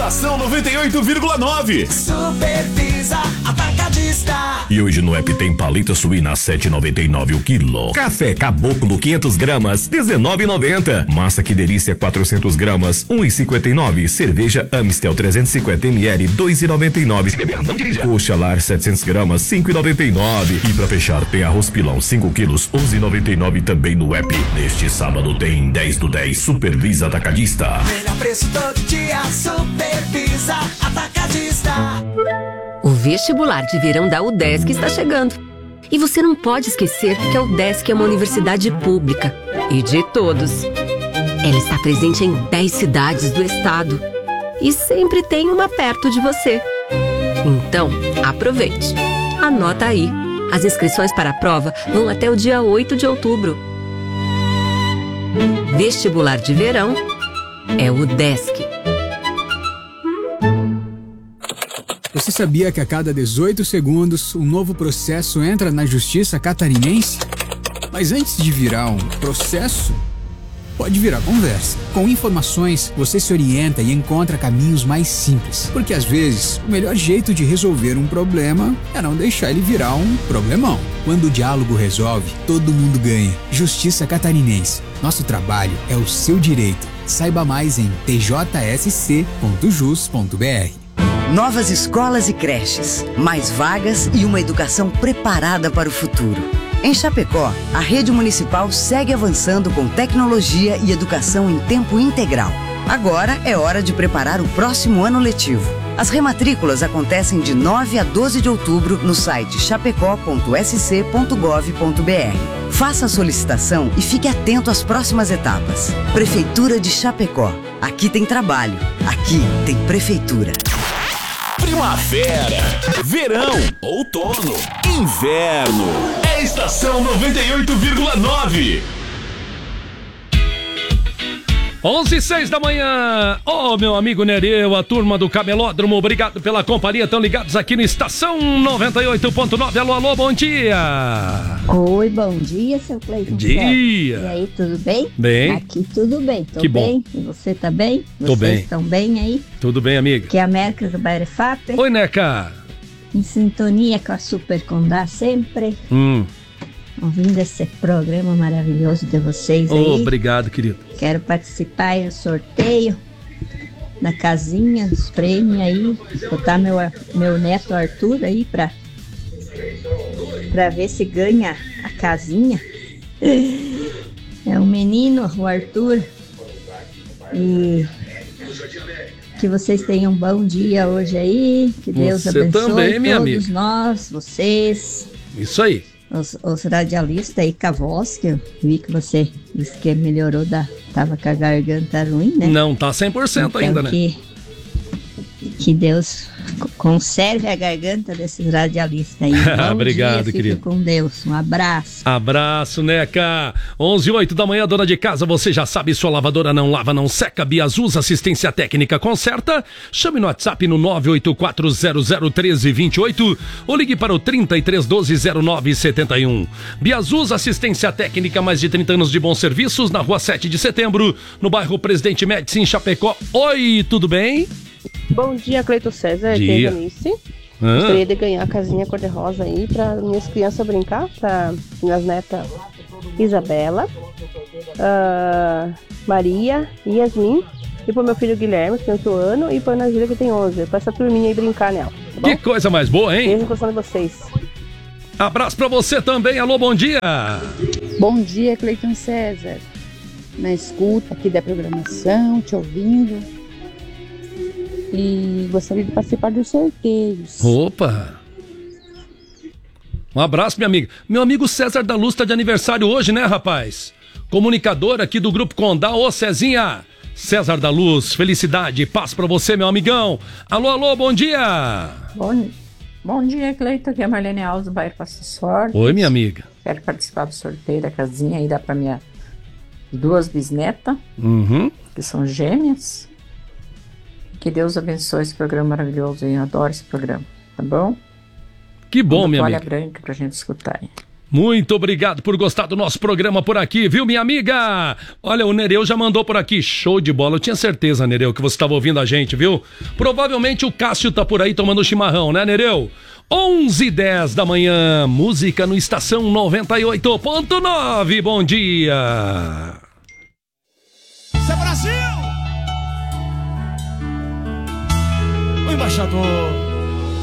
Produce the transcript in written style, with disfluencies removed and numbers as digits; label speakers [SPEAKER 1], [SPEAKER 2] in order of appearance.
[SPEAKER 1] Estação 98,9.
[SPEAKER 2] Supervisa Atacadista.
[SPEAKER 1] E hoje no app tem paleta suína 7,99 o quilo. Café Caboclo 500 gramas 19,90. Massa Que Delícia 400 gramas 1,59. Cerveja Amstel 350 ml 2,99. Coxa Lar 700 gramas 5,99. E pra fechar tem arroz pilão 5 quilos 11,99 também no app. Neste sábado tem 10 do 10 Supervisa Atacadista.
[SPEAKER 2] Melhor preço todo dia, Supervisa Atacadista.
[SPEAKER 3] O vestibular de verão da UDESC está chegando. E você não pode esquecer que a UDESC é uma universidade pública e de todos. Ela está presente em 10 cidades do estado e sempre tem uma perto de você. Então, aproveite. Anota aí. As inscrições para a prova vão até o dia 8 de outubro. Vestibular de verão é o UDESC.
[SPEAKER 4] Você sabia que a cada 18 segundos um novo processo entra na Justiça Catarinense? Mas antes de virar um processo, pode virar conversa. Com informações, você se orienta e encontra caminhos mais simples. Porque às vezes, o melhor jeito de resolver um problema é não deixar ele virar um problemão. Quando o diálogo resolve, todo mundo ganha. Justiça Catarinense. Nosso trabalho é o seu direito. Saiba mais em tjsc.jus.br.
[SPEAKER 5] Novas escolas e creches, mais vagas e uma educação preparada para o futuro. Em Chapecó, a rede municipal segue avançando com tecnologia e educação em tempo integral. Agora é hora de preparar o próximo ano letivo. As rematrículas acontecem de 9 a 12 de outubro no site chapecó.sc.gov.br. Faça a solicitação e fique atento às próximas etapas. Prefeitura de Chapecó. Aqui tem trabalho. Aqui tem prefeitura.
[SPEAKER 1] Primavera, verão, outono, inverno. É Estação 98,9.
[SPEAKER 6] 11:06 da manhã. Ô, meu amigo Nereu, a turma do Camelódromo, obrigado pela companhia. Estão ligados aqui no Estação 98.9. Alô, alô, bom dia.
[SPEAKER 7] Oi, bom dia, seu Cleiton.
[SPEAKER 6] Dia.
[SPEAKER 7] E aí, tudo bem?
[SPEAKER 6] Bem.
[SPEAKER 7] Aqui tudo bem, tô
[SPEAKER 6] que
[SPEAKER 7] bem.
[SPEAKER 6] Bom.
[SPEAKER 7] E você tá bem?
[SPEAKER 6] Tô bem.
[SPEAKER 7] Vocês estão bem aí?
[SPEAKER 6] Tudo bem, amiga.
[SPEAKER 7] Que é a América do Bairro FAP.
[SPEAKER 6] Oi, Neca.
[SPEAKER 7] Em sintonia com a Super Condá sempre. Ouvindo esse programa maravilhoso de vocês aí.
[SPEAKER 6] Obrigado, querido.
[SPEAKER 7] Quero participar aí do sorteio da casinha, dos prêmios aí. Botar meu neto Arthur aí pra ver se ganha a casinha. É um menino, o Arthur. E que vocês tenham um bom dia hoje aí. Que Deus abençoe
[SPEAKER 6] também, minha
[SPEAKER 7] todos
[SPEAKER 6] amiga.
[SPEAKER 7] nós, vocês.
[SPEAKER 6] Isso aí.
[SPEAKER 7] Os radialistas aí com a voz, que eu vi que você disse que melhorou, tava com a garganta ruim, né?
[SPEAKER 6] Não, tá 100% então, ainda, né?
[SPEAKER 7] Que Deus conserve a garganta desses radialistas aí.
[SPEAKER 6] Obrigado,
[SPEAKER 7] dia,
[SPEAKER 6] querido.
[SPEAKER 7] Fique com Deus. Um abraço.
[SPEAKER 6] Abraço, Neca. 11:08 da manhã, dona de casa, você já sabe, sua lavadora não lava, não seca. Biasus Assistência Técnica conserta. Chame no WhatsApp no 984001328 ou ligue para o 33120971. Biasus Assistência Técnica, mais de 30 anos de bons serviços, na rua 7 de setembro, no bairro Presidente Médici, em Chapecó. Oi, tudo bem?
[SPEAKER 8] Bom dia, Cleiton César.
[SPEAKER 6] Dia.
[SPEAKER 8] Aqui é Janice. Gostaria de ganhar a casinha cor-de-rosa aí para minhas crianças brincar, para minhas netas Isabela, Maria, Yasmin, e pro meu filho Guilherme, que tem 8 anos, e pra Ana Júlia, que tem 11. Pra essa turminha aí brincar nela. Tá bom?
[SPEAKER 6] Que coisa mais boa, hein?
[SPEAKER 8] Beijo gostando de vocês.
[SPEAKER 6] Abraço pra você também. Alô, bom dia.
[SPEAKER 9] Bom dia, Cleiton César. Na escuta aqui da programação, te ouvindo. E gostaria de participar dos sorteios.
[SPEAKER 6] Opa! Um abraço, minha amiga. Meu amigo César da Luz tá de aniversário hoje, né, rapaz? Comunicador aqui do Grupo Condá. Ô, Cezinha! César da Luz, felicidade, paz pra você, meu amigão. Alô, alô, bom dia!
[SPEAKER 10] Bom dia, Cleiton, aqui é a Marlene Alves, do bairro Passo Sorte.
[SPEAKER 6] Oi, minha amiga.
[SPEAKER 10] Quero participar do sorteio da casinha aí, dá pra minha 2 bisnetas, que são gêmeas. Que Deus abençoe esse programa maravilhoso, eu adoro esse programa, tá bom?
[SPEAKER 6] Que bom, minha
[SPEAKER 10] amiga.
[SPEAKER 6] amiga.
[SPEAKER 10] Toalha branca pra gente escutar aí.
[SPEAKER 6] Muito obrigado por gostar do nosso programa por aqui, viu, minha amiga? Olha, o Nereu já mandou por aqui, show de bola. Eu tinha certeza, Nereu, que você estava ouvindo a gente, viu? Provavelmente o Cássio tá por aí tomando chimarrão, né, Nereu? 11h10 da manhã, música no Estação 98.9. Bom dia!
[SPEAKER 2] Isso é Brasil! O embaixador